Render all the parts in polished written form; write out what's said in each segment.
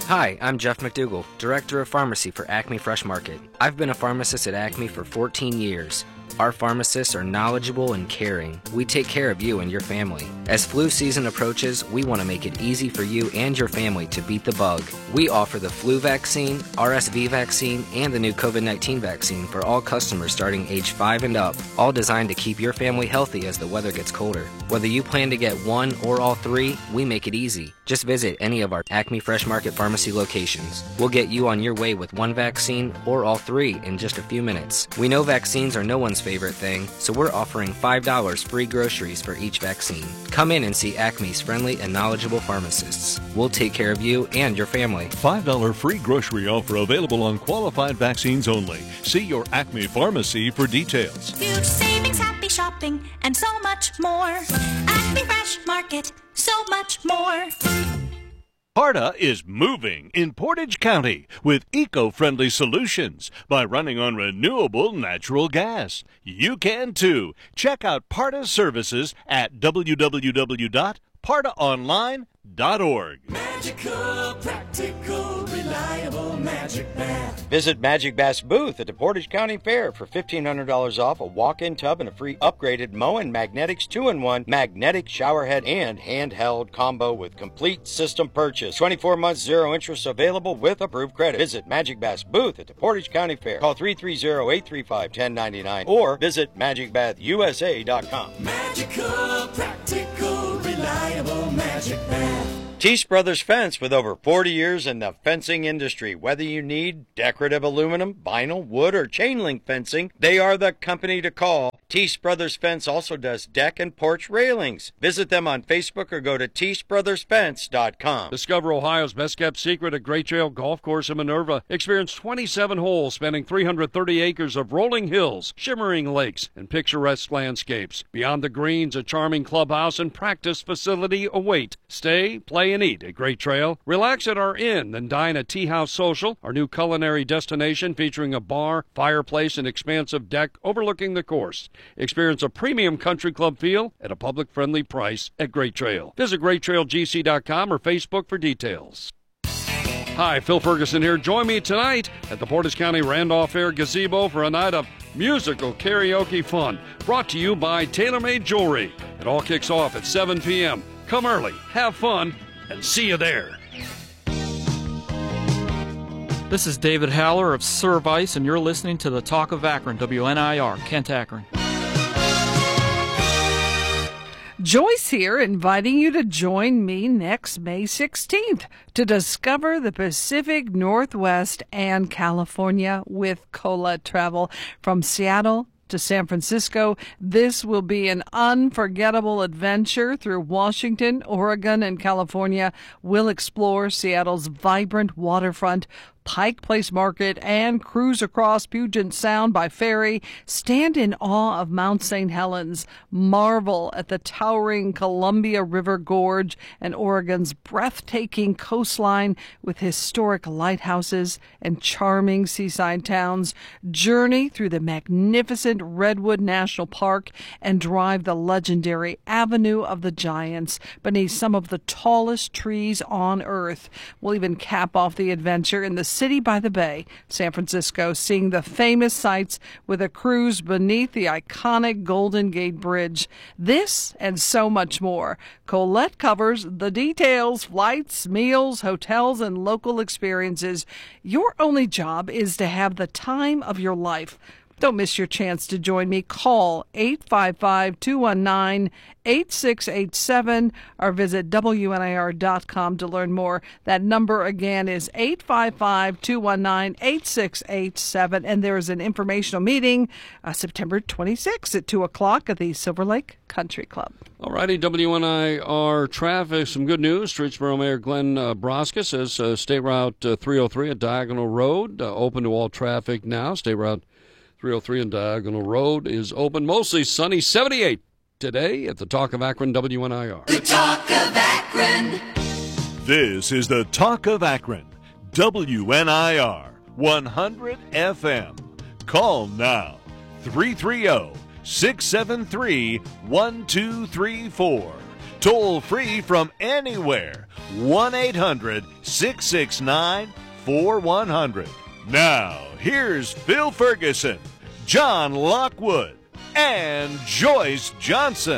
Hi, I'm Jeff McDougall, Director of Pharmacy for Acme Fresh Market. I've been a pharmacist at Acme for 14 years. Our pharmacists are knowledgeable and caring. We take care of you and your family. As flu season approaches, we want to make it easy for you and your family to beat the bug. We offer the flu vaccine, RSV vaccine, and the new COVID-19 vaccine for all customers starting age 5 and up, all designed to keep your family healthy as the weather gets colder. Whether you plan to get one or all three, we make it easy. Just visit any of our Acme Fresh Market Pharmacy locations. We'll get you on your way with one vaccine or all three in just a few minutes. We know vaccines are no one's favorite thing, so we're offering $5 free groceries for each vaccine. Come in and see Acme's friendly and knowledgeable pharmacists. We'll take care of you and your family. $5 free grocery offer available on qualified vaccines only. See your Acme pharmacy for details. Huge savings, happy shopping, and so much more. Acme Fresh Market, so much more. PARTA is moving in Portage County with eco-friendly solutions by running on renewable natural gas. You can too. Check out PARTA's services at www.partaonline.org. Magical, practical, reliable Magic Bath. Visit Magic Bath's booth at the Portage County Fair for $1,500 off a walk-in tub and a free upgraded Moen Magnetics 2-in-1 magnetic showerhead and handheld combo with complete system purchase. 24 months, zero interest available with approved credit. Visit Magic Bath's booth at the Portage County Fair. Call 330-835-1099 or visit magicbathusa.com. Magical, practical, reliable Magic Bath. Teese Brothers Fence, with over 40 years in the fencing industry. Whether you need decorative aluminum, vinyl, wood, or chain link fencing, they are the company to call. Teese Brothers Fence also does deck and porch railings. Visit them on Facebook or go to TeeseBrothersFence.com. Discover Ohio's best-kept secret at Great Trail Golf Course in Minerva. Experience 27 holes spanning 330 acres of rolling hills, shimmering lakes, and picturesque landscapes. Beyond the greens, a charming clubhouse and practice facility await. Stay, play, and eat at Great Trail. Relax at our inn, then dine at Tea House Social, our new culinary destination featuring a bar, fireplace, and expansive deck overlooking the course. Experience a premium country club feel at a public-friendly price at Great Trail. Visit GreatTrailGC.com or Facebook for details. Hi, Phil Ferguson here. Join me tonight at the Portage County Randolph Fair Gazebo for a night of musical karaoke fun, brought to you by TaylorMade Jewelry. It all kicks off at 7 p.m. Come early, have fun, and see you there. This is David Haller of Service, and you're listening to the Talk of Akron, WNIR, Kent, Akron. Joyce here, inviting you to join me next May 16th to discover the Pacific Northwest and California with Colette Travel from Seattle to San Francisco. This will be an unforgettable adventure through Washington, Oregon, and California. We'll explore Seattle's vibrant waterfront, Pike Place Market, and cruise across Puget Sound by ferry. Stand in awe of Mount St. Helens. Marvel at the towering Columbia River Gorge and Oregon's breathtaking coastline with historic lighthouses and charming seaside towns. Journey through the magnificent Redwood National Park and drive the legendary Avenue of the Giants beneath some of the tallest trees on Earth. We'll even cap off the adventure in the City by the Bay, San Francisco, seeing the famous sights with a cruise beneath the iconic Golden Gate Bridge. This and so much more. Colette covers the details: flights, meals, hotels, and local experiences. Your only job is to have the time of your life. Don't miss your chance to join me. Call 855-219-8687 or visit WNIR.com to learn more. That number again is 855-219-8687. And there is an informational meeting September 26th at 2 o'clock at the Silver Lake Country Club. All righty, WNIR traffic. Some good news. Streetsboro Mayor Glenn Broska says State Route 303 at Diagonal Road open to all traffic now. State Route 303 and Diagonal Road is open. Mostly sunny, 78 today at the Talk of Akron, WNIR. The Talk of Akron. This is the Talk of Akron, WNIR 100 FM. Call now, 330-673-1234. Toll free from anywhere. 1-800-669-4100. Now, here's Phil Ferguson, John Lockwood, and Joyce Johnson.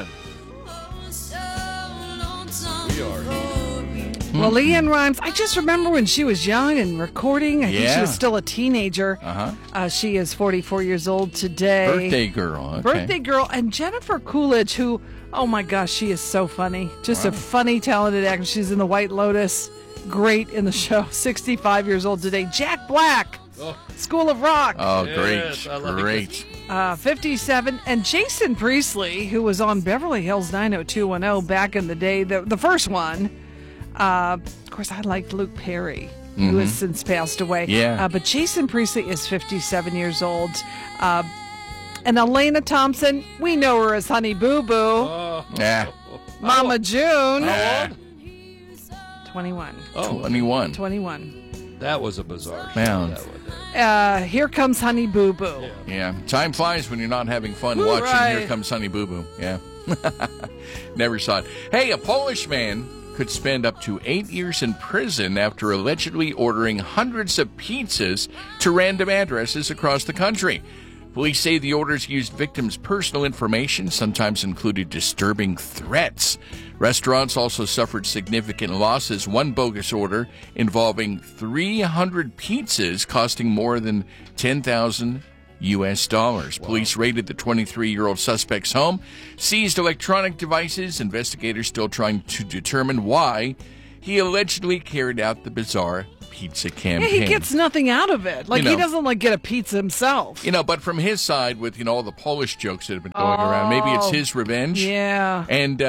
Well, Leanne Rimes, I just remember when she was young and recording. I think she was still a teenager. She is 44 years old today. Birthday girl. Okay. Birthday girl. And Jennifer Coolidge, who, oh my gosh, she is so funny. Just a funny, talented actress. She's in The White Lotus. Great in the show. 65 years old today. Jack Black, School of Rock. Oh, great. Yes, I love Great. 57. And Jason Priestley, who was on Beverly Hills 90210 back in the day, the first one. Of course, I liked Luke Perry, who has since passed away. Yeah. But Jason Priestley is 57 years old. And Elena Thompson, we know her as Honey Boo Boo. Yeah. Mama June. How old? 21. 21. That was a bizarre show. Man. That was, Here comes Honey Boo Boo. Yeah. Time flies when you're not having fun watching. right. Here Comes Honey Boo Boo. Yeah. Never saw it. Hey, a Polish man could spend up to 8 years in prison after allegedly ordering hundreds of pizzas to random addresses across the country. Police say the orders used victims' personal information, sometimes included disturbing threats. Restaurants also suffered significant losses. One bogus order involving 300 pizzas costing more than $10,000 U.S. dollars. Wow. Police raided the 23-year-old suspect's home, seized electronic devices. Investigators still trying to determine why he allegedly carried out the bizarre pizza campaign. Yeah, he gets nothing out of it. Like, You know, he doesn't, get a pizza himself. But from his side, with, all the Polish jokes that have been going around, maybe it's his revenge. Yeah. And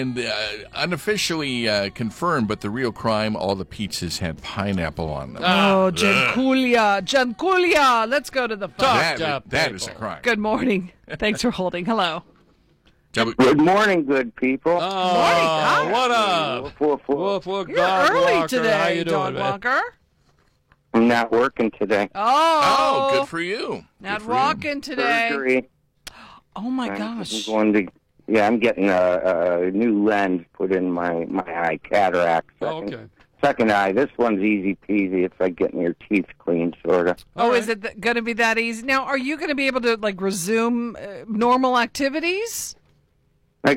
unofficially confirmed, but the real crime, all the pizzas had pineapple on them. Oh, Jankulia. Let's go to the phone. That is a crime. Good morning. Thanks for holding. Hello. Good morning, good people. Oh, Morning, what up? Woof. Woof, You're dog early walker. today, How you doing, dog man? walker. I'm not working today. Oh, good for you. Not Good for you. walking today. Surgery. Oh my I'm gosh. going to. Yeah, I'm getting a new lens put in my eye, cataract. Second eye. This one's easy peasy. It's like getting your teeth cleaned, sort of. Oh, is it going to be that easy? Now, are you going to be able to resume normal activities? I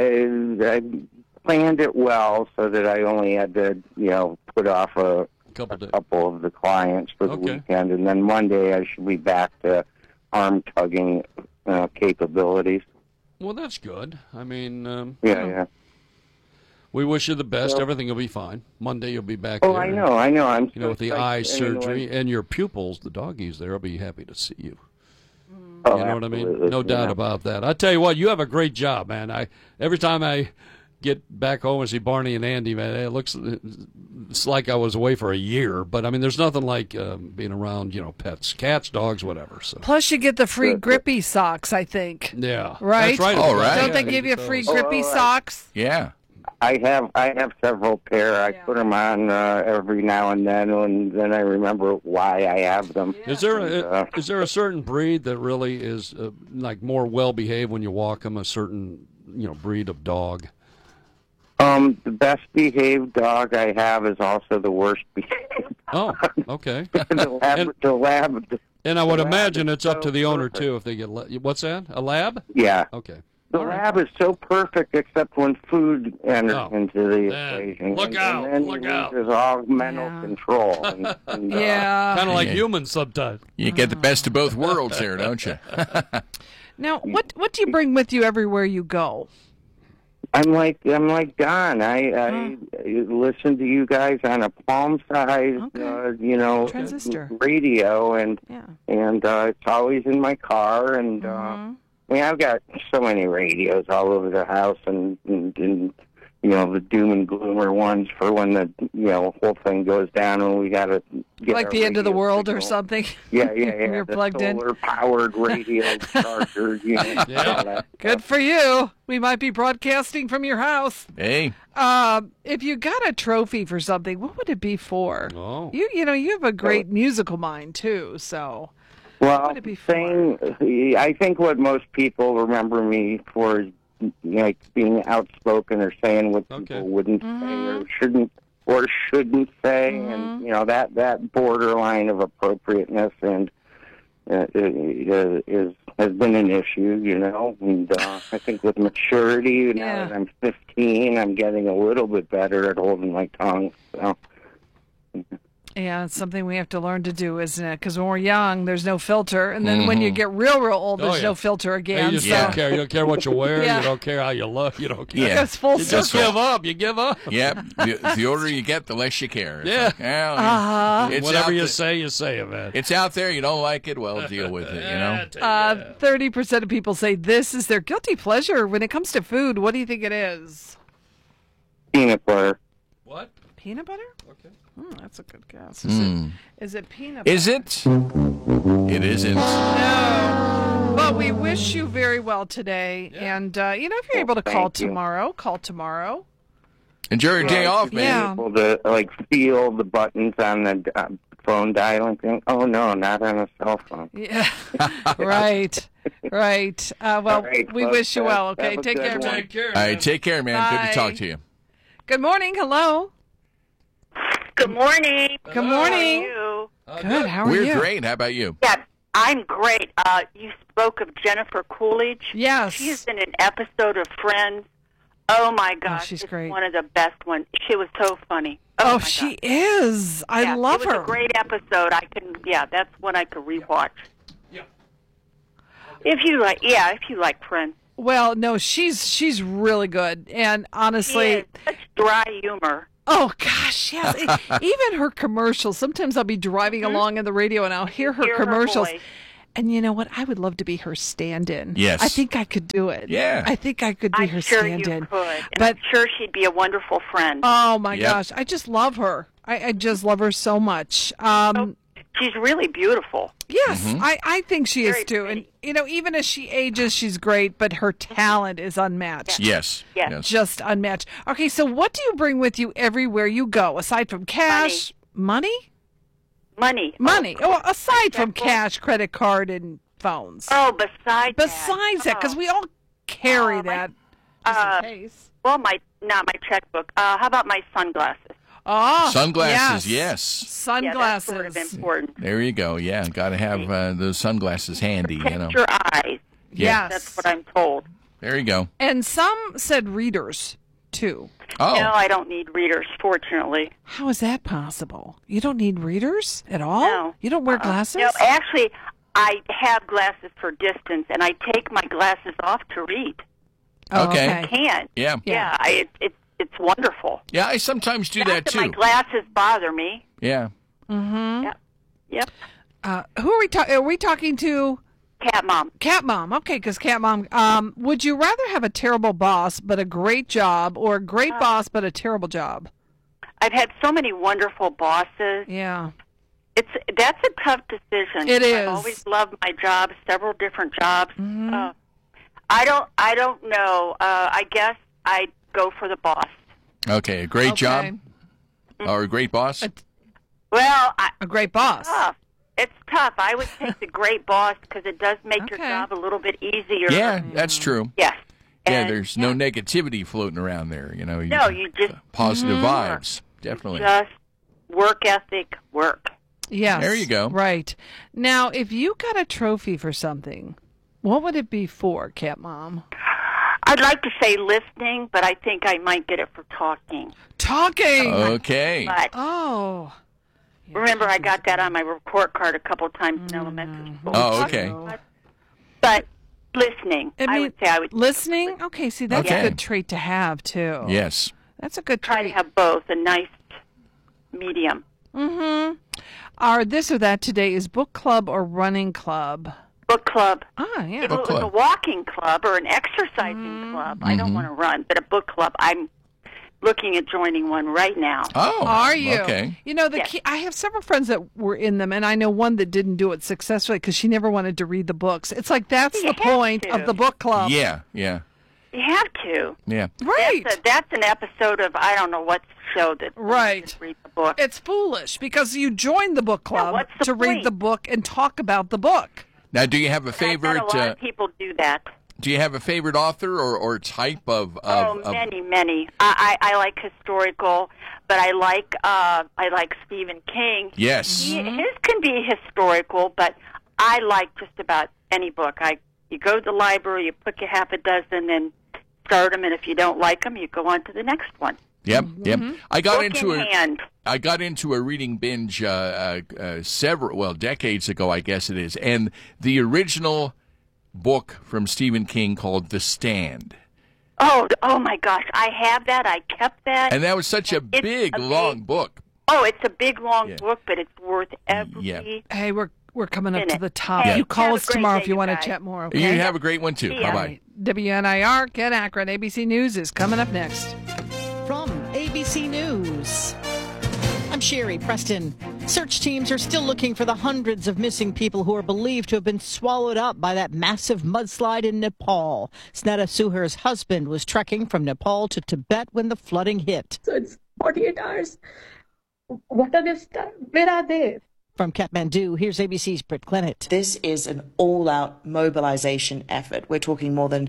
planned it well so that I only had to, put off a couple of the clients for the weekend, and then Monday I should be back to arm tugging capabilities. Well, that's good. I mean, Yeah. we wish you the best. Everything will be fine. Monday you'll be back. Oh, there. I know. I'm with the eye surgery and your pupils, the doggies there will be happy to see you. Oh, You know what I mean? absolutely. No doubt about that. I tell you what, you have a great job, man. Every time I get back home and see Barney and Andy, man, it's like I was away for a year. But I mean, there's nothing like being around, pets, cats, dogs, whatever. So. Plus, you get the free grippy socks, I think. Yeah, Right? That's right. All right. Don't they give you free grippy socks? Yeah. I have several pair. I put them on every now and then I remember why I have them. Is there a certain breed that really is more well behaved when you walk them? A certain breed of dog. The best behaved dog I have is also the worst behaved. Oh, okay. the lab. And I would imagine it's up to the owner too if they get. What's that? A lab? Yeah. Okay. The lab is so perfect except when food enters into the equation. Look out! And then Look out! There's all mental control. And, Kind of like humans sometimes. You get the best of both worlds there, don't you? Now, what do you bring with you everywhere you go? I'm like Don. I listen to you guys on a palm size, transistor radio, and it's always in my car. And I've got so many radios all over the house, and the doom and gloomer ones for when the whole thing goes down and we got to get like the end of the world or something. Yeah. You're the plugged in. Solar-powered radio charger. Good for you. We might be broadcasting from your house. Hey. If you got a trophy for something, what would it be for? Oh. You have a great musical mind too. So. Well, I think what most people remember me for is like being outspoken or saying what people wouldn't say or shouldn't say, and that borderline of appropriateness and has been an issue, and I think with maturity, now that I'm 15, I'm getting a little bit better at holding my tongue. So. Yeah, it's something we have to learn to do, isn't it? Because when we're young, there's no filter, and then when you get real old, there's no filter again. You just don't care. You don't care what you wear. You don't care how you look. You don't care. Yeah. It's full You just give up. You give up. Yep. The older you get, the less you care. It's Yeah. like, well, it's Whatever out you there. say it, man. It's out there. You don't like it. Well, deal with it. 30% of people say this is their guilty pleasure when it comes to food. What do you think it is? Peanut butter. What? Peanut butter? Okay. That's a good guess. Mm. Is it peanut butter? Is it? It isn't. No. But we wish you very well today. Yeah. And, if you're able to call tomorrow, call tomorrow. Enjoy your day off, man. Yeah. Able to feel the buttons on the phone dialing thing. Oh no, not on a cell phone. Yeah. Right. Right. Well, right, we folks, wish you well. have Okay. a Take good care. one. Take care. All right, take care, man. Bye. Good to talk to you. Good morning. Hello. Good morning. Good morning. You? Good. How are you? We're great. How about you? Yeah, I'm great. You spoke of Jennifer Coolidge. Yes. She's in an episode of Friends. Oh my gosh, she's it's great. one of the best ones. She was so funny. Oh, my she gosh. is. I love it was her. a great episode. That's one I could rewatch. Yeah. If you like Friends. Well, no, she's really good. And honestly, She is such dry humor. oh gosh, yes. Even her commercials. Sometimes I'll be driving along in the radio and I'll hear her commercials. voice. And you know what? I would love to be her stand-in. Yes. I think I could do it. Yeah. I think I could be I'm her sure stand-in. you could. And But I'm sure she'd be a wonderful friend. oh my Yep. gosh, I just love her. I just love her so much. She's really beautiful. Yes, I think she is Very too. pretty. And even as she ages, she's great, but her talent is unmatched. Yes. Yes. Yes. Just unmatched. Okay, so what do you bring with you everywhere you go, aside from cash? Money? Money. Oh, aside from cash, credit card, and phones. Oh, besides that, because we all carry that just in case. Well, not my checkbook. How about my sunglasses? Oh, Sunglasses, yes. Sunglasses. Yeah, that's sort of important. There you go. Yeah, got to have those sunglasses handy. Protect your eyes. Yes. That's what I'm told. There you go. And some said readers, too. Oh. No, I don't need readers, fortunately. How is that possible? You don't need readers at all? No. You don't wear glasses? No, actually, I have glasses for distance, and I take my glasses off to read. Oh, Okay. I can. Yeah. Yeah, it's wonderful. Yeah, I sometimes do Not that too. My glasses bother me. Yeah. Mm-hmm. Yep. Who are we talking? Are we talking to? Cat Mom. Cat Mom. Okay, because Cat Mom. Would you rather have a terrible boss but a great job, or a great boss but a terrible job? I've had so many wonderful bosses. Yeah. That's a tough decision. It is. I've always loved my job, several different jobs. Mm-hmm. I don't know. I guess I'd go for the boss. Okay, a great job or a great boss? Well, a great boss. Tough. It's tough. I would take the great boss because it does make your job a little bit easier. Yeah, that's true. Yes. Yeah, And, there's no negativity floating around there. You know, No, you just positive vibes. Definitely. Just work ethic, work. Yes. There you go. Right. Now, if you got a trophy for something, what would it be for, Cat Mom? I'd like to say listening, but I think I might get it for talking. Talking. Okay. But remember, I got that on my report card a couple times in elementary school. Oh, okay. But listening, I would say I would listening. Okay, see that's a good trait to have too. Yes. That's a good try to have both, a nice medium. Mm-hmm. Our this or that today is book club or running club. Book club. Ah, yeah. If it was a walking club or an exercising club, I don't want to run, but a book club, I'm looking at joining one right now. Oh, are you? Okay. You know, I have several friends that were in them, and I know one that didn't do it successfully because she never wanted to read the books. It's like that's the point of the book club. Yeah, yeah. You have to. Yeah. Right. That's an episode of I don't know what show that just read the book. It's foolish because you joined the book club to read point? the book and talk about the book. Now, do you have a favorite? A lot of people do that. Do you have a favorite author or type of? Many. I like historical, but I like Stephen King. Yes. His can be historical, but I like just about any book. You go to the library, you pick a half a dozen, and start them, and if you don't like them, you go on to the next one. Yep. I got I got into a reading binge decades ago, I guess it is, and the original book from Stephen King called The Stand. Oh my gosh, I have that. I kept that. And that was such a big, long book. Oh, it's a big, long book, but it's worth every... Hey, we're coming up to the top. Hey, you call us tomorrow day, if you want to guys. chat more, okay? You have a great one, too. Bye-bye. WNIR, Ken Akron, ABC News is coming up next. From ABC News, I'm Sherry Preston. Search teams are still looking for the hundreds of missing people who are believed to have been swallowed up by that massive mudslide in Nepal. Sneta Suher's husband was trekking from Nepal to Tibet when the flooding hit. So it's 48 hours. What are they? Where are they? From Kathmandu, here's ABC's Britt Clennett. This is an all-out mobilization effort. We're talking more than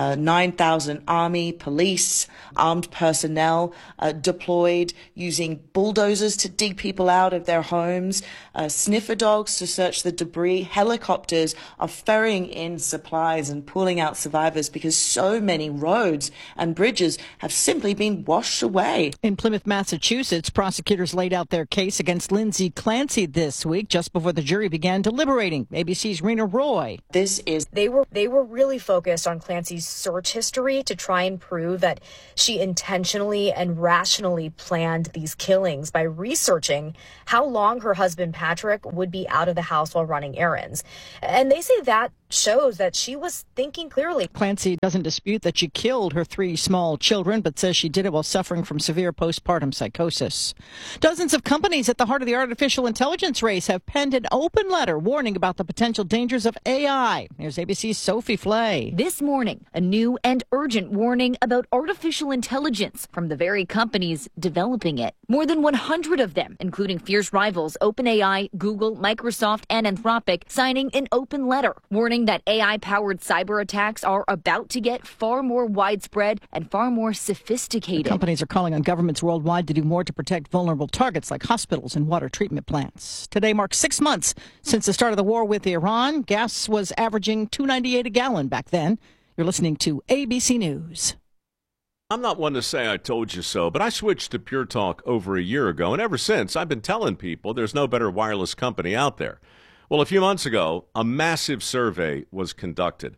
9,000 army, police, armed personnel deployed using bulldozers to dig people out of their homes, sniffer dogs to search the debris. Helicopters are ferrying in supplies and pulling out survivors because so many roads and bridges have simply been washed away. In Plymouth, Massachusetts, prosecutors laid out their case against Lindsay Clancy this week, just before the jury began deliberating. ABC's Rena Roy. They were really focused on Clancy's search history to try and prove that she intentionally and rationally planned these killings by researching how long her husband Patrick would be out of the house while running errands. And they say that shows that she was thinking clearly. Clancy doesn't dispute that she killed her 3 small children, but says she did it while suffering from severe postpartum psychosis. Dozens of companies at the heart of the artificial intelligence race have penned an open letter warning about the potential dangers of AI. Here's ABC's Sophie Flay. This morning, a new and urgent warning about artificial intelligence from the very companies developing it. More than 100 of them, including fierce rivals OpenAI, Google, Microsoft, and Anthropic, signing an open letter warning that AI-powered cyber attacks are about to get far more widespread and far more sophisticated. The companies are calling on governments worldwide to do more to protect vulnerable targets like hospitals and water treatment plants. Today marks 6 months since the start of the war with Iran. Gas was averaging $2.98 a gallon back then. You're listening to ABC News. I'm not one to say I told you so, but I switched to Pure Talk over a year ago, and ever since I've been telling people there's no better wireless company out there. Well, a few months ago, a massive survey was conducted.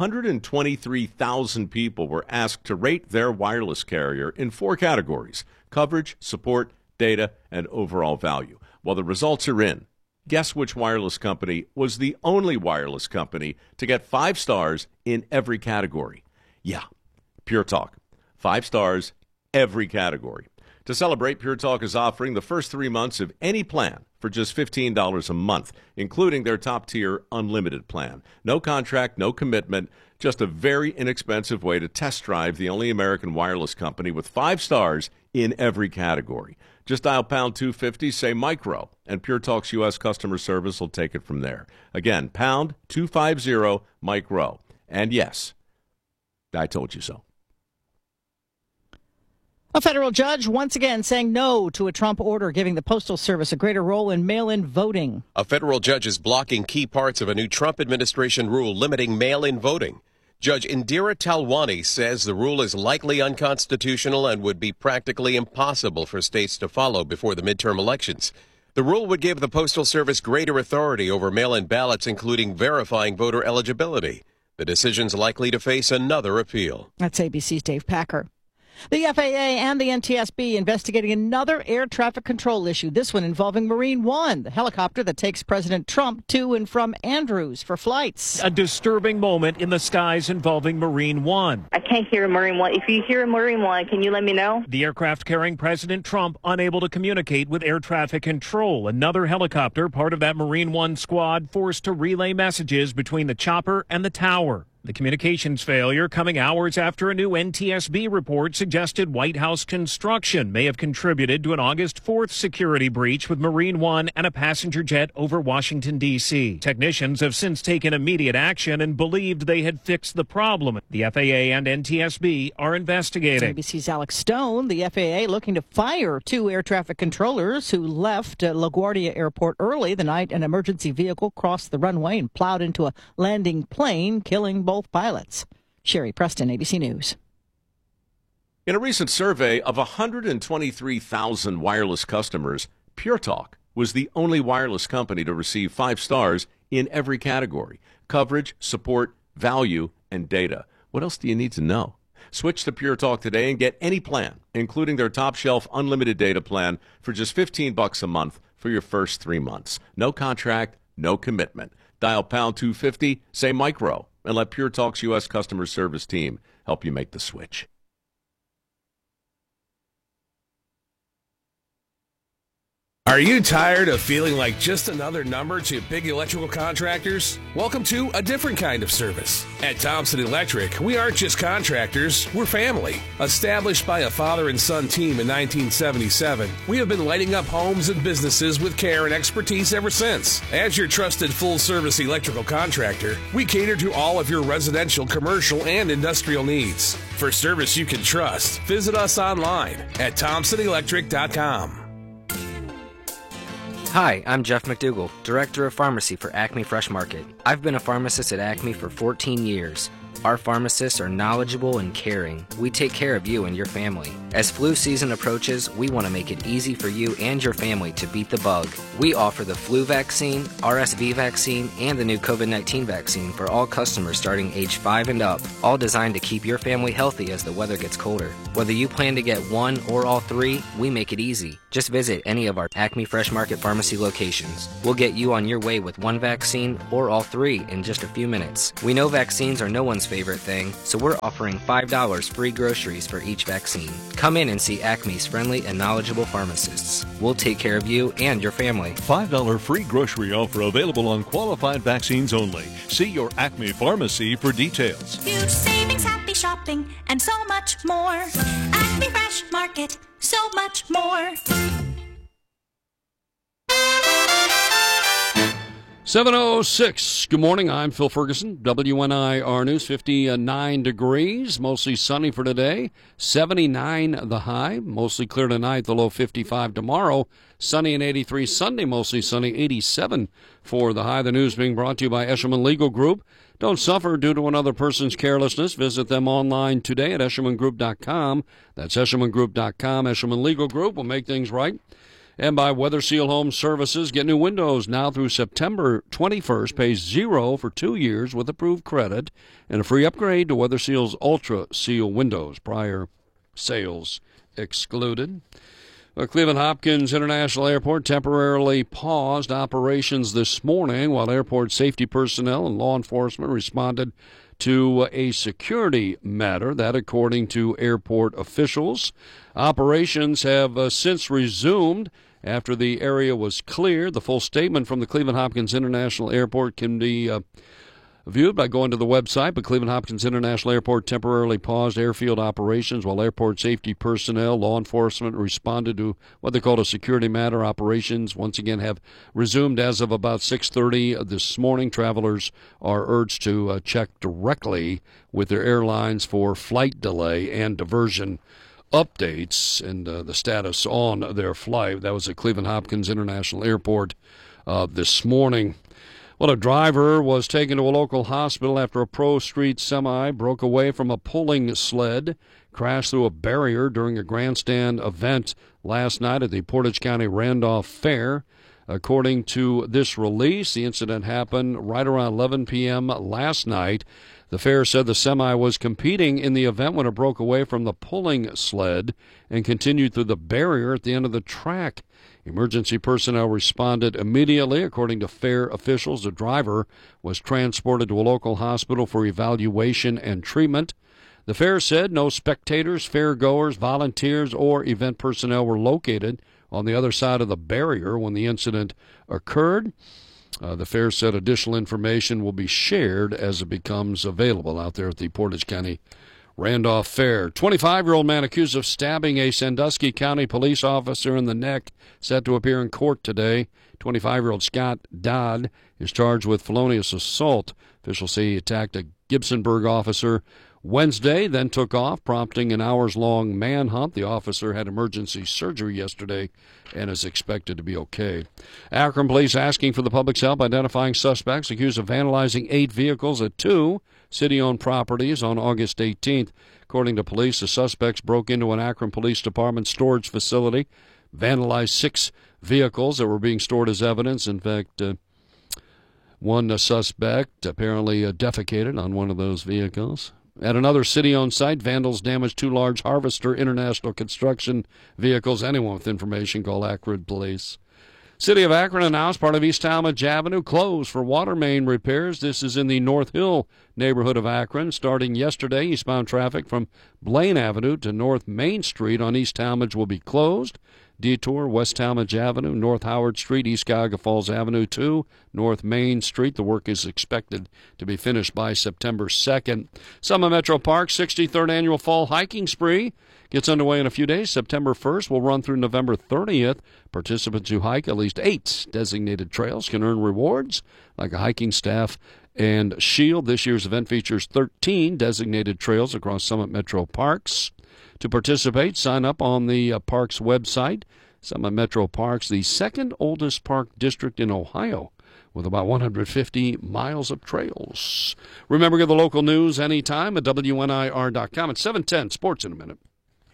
123,000 people were asked to rate their wireless carrier in 4 categories: coverage, support, data, and overall value. Well, the results are in. Guess which wireless company was the only wireless company to get 5 stars in every category? Yeah, Pure Talk. 5 stars, every category. To celebrate, Pure Talk is offering the first 3 months of any plan for just $15 a month, including their top-tier unlimited plan. No contract, no commitment, just a very inexpensive way to test drive the only American wireless company with 5 stars in every category. Just dial pound 250, say micro, and Pure Talk's U.S. customer service will take it from there. Again, pound 250 micro. And yes, I told you so. A federal judge once again saying no to a Trump order giving the Postal Service a greater role in mail-in voting. A federal judge is blocking key parts of a new Trump administration rule limiting mail-in voting. Judge Indira Talwani says the rule is likely unconstitutional and would be practically impossible for states to follow before the midterm elections. The rule would give the Postal Service greater authority over mail-in ballots, including verifying voter eligibility. The decision's likely to face another appeal. That's ABC's Dave Packer. The FAA and the NTSB investigating another air traffic control issue, this one involving Marine One, the helicopter that takes President Trump to and from Andrews for flights. A disturbing moment in the skies involving Marine One. I can't hear Marine One. If you hear Marine One, can you let me know? The aircraft carrying President Trump unable to communicate with air traffic control. Another helicopter, part of that Marine One squad, forced to relay messages between the chopper and the tower. The communications failure coming hours after a new NTSB report suggested White House construction may have contributed to an August 4th security breach with Marine One and a passenger jet over Washington, D.C. Technicians have since taken immediate action and believed they had fixed the problem. The FAA and NTSB are investigating. ABC's Alex Stone. The FAA looking to fire 2 air traffic controllers who left LaGuardia Airport early the night an emergency vehicle crossed the runway and plowed into a landing plane, killing both pilots. Sherry Preston, ABC News. In a recent survey of 123,000 wireless customers, Pure Talk was the only wireless company to receive 5 stars in every category: coverage, support, value, and data. What else do you need to know? Switch to Pure Talk today and get any plan, including their top shelf unlimited data plan, for just $15 a month for your first 3 months. No contract, no commitment. Dial pound 250, say micro, and let Pure Talk's U.S. customer service team help you make the switch. Are you tired of feeling like just another number to big electrical contractors? Welcome to a different kind of service. At Thompson Electric, we aren't just contractors, we're family. Established by a father and son team in 1977, we have been lighting up homes and businesses with care and expertise ever since. As your trusted full-service electrical contractor, we cater to all of your residential, commercial, and industrial needs. For service you can trust, visit us online at thompsonelectric.com. Hi, I'm Jeff McDougall, Director of Pharmacy for Acme Fresh Market. I've been a pharmacist at Acme for 14 years. Our pharmacists are knowledgeable and caring. We take care of you and your family. As flu season approaches, we want to make it easy for you and your family to beat the bug. We offer the flu vaccine, RSV vaccine, and the new COVID-19 vaccine for all customers starting age 5 and up, all designed to keep your family healthy as the weather gets colder. Whether you plan to get one or all 3, we make it easy. Just visit any of our Acme Fresh Market Pharmacy locations. We'll get you on your way with one vaccine or all 3 in just a few minutes. We know vaccines are no one's favorite thing, so we're offering $5 free groceries for each vaccine. Come in and see Acme's friendly and knowledgeable pharmacists. We'll take care of you and your family. $5 free grocery offer available on qualified vaccines only. See your Acme pharmacy for details. Huge savings, happy shopping, and so much more. Acme Fresh Market, so much more. 7:06. Good morning. I'm Phil Ferguson. WNIR News. 59 degrees. Mostly sunny for today. 79 the high. Mostly clear tonight. The low 55 tomorrow. Sunny and 83 Sunday. Mostly sunny. 87 for the high. The news being brought to you by Eshelman Legal Group. Don't suffer due to another person's carelessness. Visit them online today at EshelmanGroup.com. That's EshelmanGroup.com. Eshelman Legal Group will make things right. And by Weather Seal Home Services. Get new windows now through September 21st. Pay $0 for 2 years with approved credit and a free upgrade to Weather Seal's Ultra Seal windows. Prior sales excluded. Cleveland Hopkins International Airport temporarily paused operations this morning while airport safety personnel and law enforcement responded to a security matter. That, according to airport officials. Operations have since resumed after the area was cleared. The full statement from the Cleveland Hopkins International Airport can be viewed by going to the website. But Cleveland Hopkins International Airport temporarily paused airfield operations while airport safety personnel, law enforcement responded to what they called a security matter. Operations once again have resumed as of about 6:30 this morning. Travelers are urged to check directly with their airlines for flight delay and diversion updates and the status on their flight. That was at Cleveland Hopkins International Airport this morning. Well, a driver was taken to a local hospital after a Pro Street semi broke away from a pulling sled, crashed through a barrier during a grandstand event last night at the Portage County Randolph Fair. According to this release, the incident happened right around 11 p.m. last night. The fair said the semi was competing in the event when it broke away from the pulling sled and continued through the barrier at the end of the track. Emergency personnel responded immediately. According to fair officials, the driver was transported to a local hospital for evaluation and treatment. The fair said no spectators, fairgoers, volunteers, or event personnel were located on the other side of the barrier when the incident occurred. The fair said additional information will be shared as it becomes available out there at the Portage County Randolph Fair. 25-year-old man accused of stabbing a Sandusky County police officer in the neck set to appear in court today. 25-year-old Scott Dodd is charged with felonious assault. Officials say he attacked a Gibsonburg officer Wednesday, then took off, prompting an hours-long manhunt. The officer had emergency surgery yesterday and is expected to be okay. Akron police asking for the public's help identifying suspects accused of vandalizing 8 vehicles at 2 city-owned properties on August 18th. According to police, the suspects broke into an Akron Police Department storage facility, vandalized 6 vehicles that were being stored as evidence. In fact, one suspect apparently defecated on one of those vehicles. At another city-owned site, vandals damaged 2 large Harvester International construction vehicles. Anyone with information, call Akron Police. City of Akron announced part of East Talmadge Avenue closed for water main repairs. This is in the North Hill neighborhood of Akron. Starting yesterday, eastbound traffic from Blaine Avenue to North Main Street on East Talmadge will be closed. Detour, West Talmadge Avenue, North Howard Street, East Cuyahoga Falls Avenue 2, North Main Street. The work is expected to be finished by September 2nd. Summit Metro Park's 63rd Annual Fall Hiking Spree gets underway in a few days. September 1st will run through November 30th. Participants who hike at least 8 designated trails can earn rewards like a hiking staff and shield. This year's event features 13 designated trails across Summit Metro Parks. To participate, sign up on the park's website. Summit Metro Parks, the second oldest park district in Ohio, with about 150 miles of trails. Remember, get the local news anytime at WNIR.com. It's 7:10. Sports in a minute.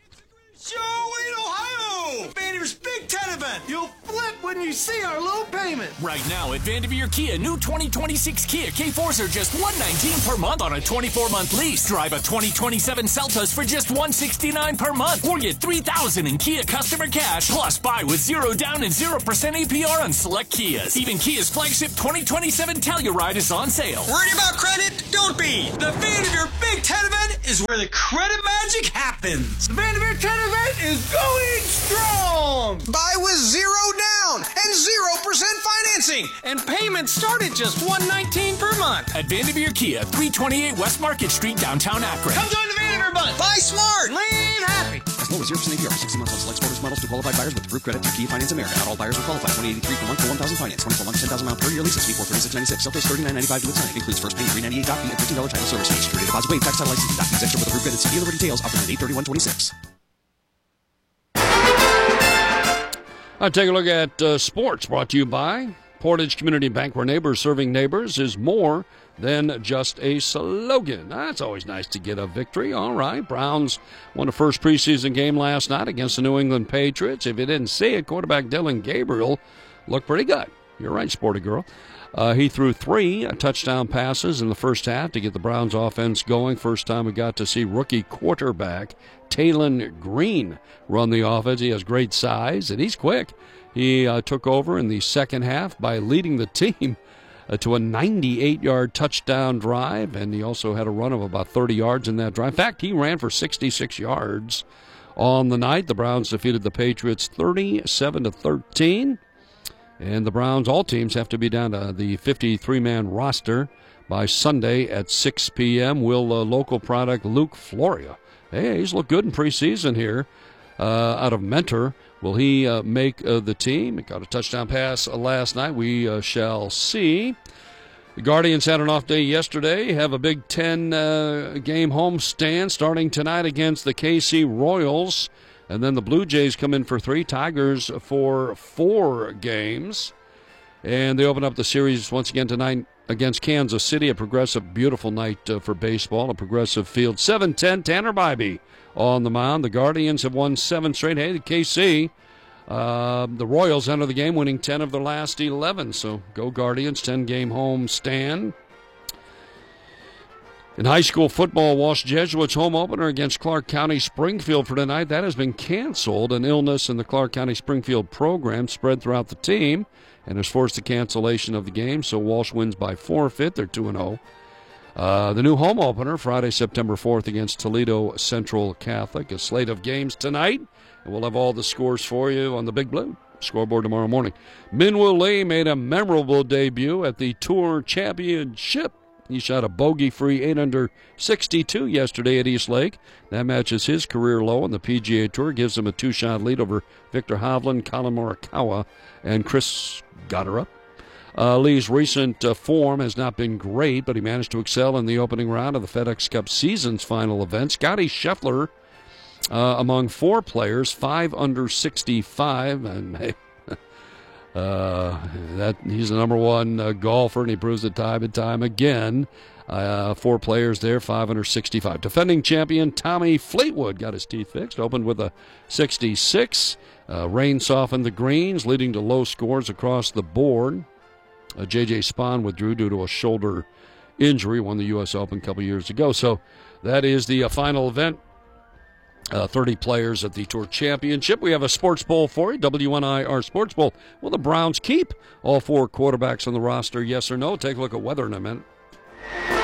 Show in Ohio! Vanderveer's Big Ten event. You'll flip when you see our low payment. Right now at Vanderveer Kia, new 2026 Kia K4s are just $119 per month on a 24-month lease. Drive a 2027 Seltos for just $169 per month, or get $3,000 in Kia customer cash. Plus, buy with 0 down and 0% APR on select Kias. Even Kia's flagship 2027 Telluride is on sale. Worried about credit? Don't be. The Vanderveer Big Ten event is where the credit magic happens. The Vanderveer 10 event is going strong. Buy with 0 down and 0% financing, and payments start at just $119 per month. At Vanderveer Kia, 328 West Market Street, downtown Akron. Come join the Vanderveer Bunch. Buy smart, live happy. As low as 0% APR, 60 months on select Sportage models to qualified buyers with approved credit through Kia Finance America. Not all buyers will qualify. $20.83 per month for 1,000 finance. 24 months, 10,000 mile per year leases. Fee $436.96. Seltos $39.95 to sign. Includes first payment $398 fee and $15 title service fee. Security deposit waived. Tax title licensing. Documents extra with approved credit. See dealer details. Offered at 8/31/26. Take a look at sports, brought to you by Portage Community Bank, where neighbors serving neighbors is more than just a slogan. That's always nice to get a victory. All right, Browns won the first preseason game last night against the New England Patriots. If you didn't see it, quarterback Dylan Gabriel looked pretty good. You're right, sporty girl. He threw 3 touchdown passes in the first half to get the Browns offense going. First time we got to see rookie quarterback Talon Green run the offense. He has great size, and he's quick. He took over in the second half by leading the team to a 98-yard touchdown drive, and he also had a run of about 30 yards in that drive. In fact, he ran for 66 yards on the night. The Browns defeated the Patriots 37-13. And the Browns, all teams have to be down to the 53-man roster by Sunday at 6 p.m. Will local product Luke Floria, hey, he's looked good in preseason here out of Mentor. Will he make the team? He got a touchdown pass last night. We shall see. The Guardians had an off day yesterday, have a Big Ten game homestand starting tonight against the KC Royals. And then the Blue Jays come in for 3, Tigers for 4 games. And they open up the series once again tonight against Kansas City. A Progressive, beautiful night for baseball, a Progressive field. 7-10, Tanner Bybee on the mound. The Guardians have won 7 straight. Hey, the KC, the Royals enter the game winning 10 of their last 11. So go Guardians, 10-game home stand. In high school football, Walsh Jesuits home opener against Clark County Springfield for tonight. That has been canceled. An illness in the Clark County Springfield program spread throughout the team and has forced the cancellation of the game. So Walsh wins by forfeit. They're 2-0. The new home opener, Friday, September 4th against Toledo Central Catholic. A slate of games tonight. And we'll have all the scores for you on the Big Blue Scoreboard tomorrow morning. Minwoo Lee made a memorable debut at the Tour Championship. He shot a bogey-free 8-under 62 yesterday at East Lake. That matches his career low on the PGA Tour, gives him a 2-shot lead over Victor Hovland, Colin Morikawa, and Chris Gotterup. Lee's recent form has not been great, but he managed to excel in the opening round of the FedEx Cup season's final event. Scotty Scheffler, among 4 players, 5 under 65, and hey, that he's the number one golfer, and he proves it time and time again. 4 players there, 5 under 65. Defending champion Tommy Fleetwood got his teeth fixed, opened with a 66. Rain softened the greens, leading to low scores across the board. J.J. Spahn withdrew due to a shoulder injury, won the U.S. Open a couple years ago. So that is the final event. 30 players at the Tour Championship. We have a Sports Bowl for you, WNIR Sports Bowl. Will the Browns keep all 4 quarterbacks on the roster, yes or no? Take a look at weather in a minute.